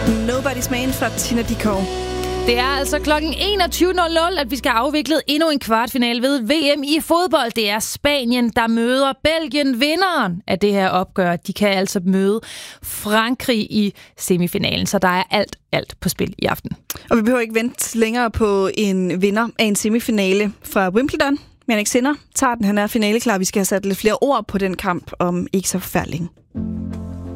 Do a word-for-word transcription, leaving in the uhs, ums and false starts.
Nobody's Man fra Tina Dickow. Det er altså klokken enogtyve nul nul, at vi skal have afviklet endnu en kvartfinale ved V M i fodbold. Det er Spanien, der møder Belgien. Vinderen af det her opgør, de kan altså møde Frankrig i semifinalen. Så der er alt, alt på spil i aften. Og vi behøver ikke vente længere på en vinder af en semifinale fra Wimbledon. Jannik Sinner tager den, han er finaleklar. Vi skal have sat lidt flere ord på den kamp om ikke så forfærdelig.